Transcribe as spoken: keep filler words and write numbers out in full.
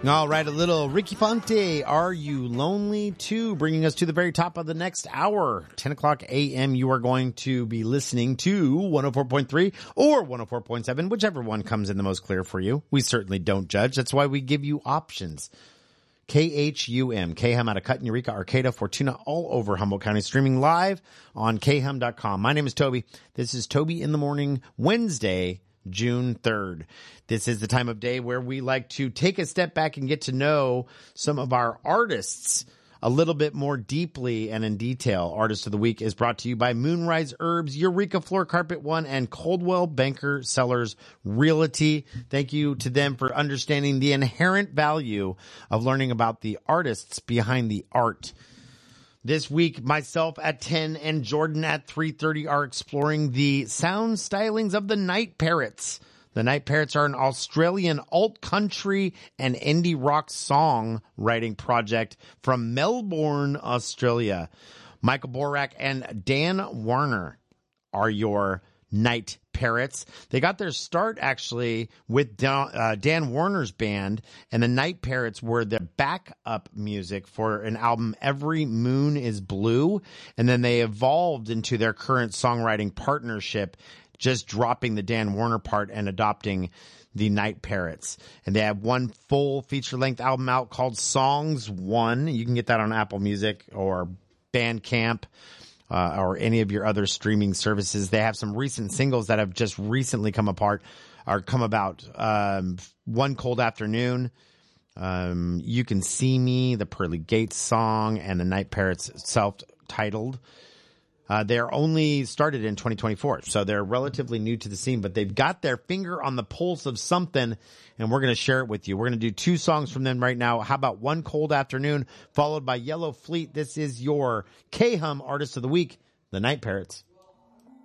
All right, a little Ricky Fonte, Are You Lonely Too, bringing us to the very top of the next hour. ten o'clock a.m. you are going to be listening to one oh four point three or one oh four point seven, whichever one comes in the most clear for you. We certainly don't judge. That's why we give you options. K H U M, K H U M out of Cut, Eureka, Arcata, Fortuna, all over Humboldt County, streaming live on K H U M dot com. My name is Toby. This is Toby in the Morning, Wednesday, June third. This is the time of day where we like to take a step back and get to know some of our artists a little bit more deeply and in detail. Artist of the Week is brought to you by Moonrise Herbs, Eureka Floor Carpet One, and Coldwell Banker Sellers Realty. Thank you to them for understanding the inherent value of learning about the artists behind the art. This week, myself at ten and Jordan at three thirty are exploring the sound stylings of the Night Parrots. The Night Parrots are an Australian alt-country and indie rock songwriting project from Melbourne, Australia. Michael Borak and Dan Warner are your Night Parrots. They got their start actually with Dan, uh, Dan Warner's band, and the Night Parrots were the backup music for an album, Every Moon is Blue, and then they evolved into their current songwriting partnership, just dropping the Dan Warner part and adopting the Night Parrots. And they have one full feature-length album out called Songs One. You can get that on Apple Music or Bandcamp. Uh, or any of your other streaming services. They have some recent singles that have just recently come apart or come about. Um, One Cold Afternoon, um, You Can See Me, the Pearly Gates song, and the Night Parrots self-titled. Uh, they're only started in twenty twenty-four, so they're relatively new to the scene, but they've got their finger on the pulse of something, and we're going to share it with you. We're going to do two songs from them right now. How about One Cold Afternoon, followed by Yellow Fleet? This is your K H U M Artist of the Week, the Night Parrots.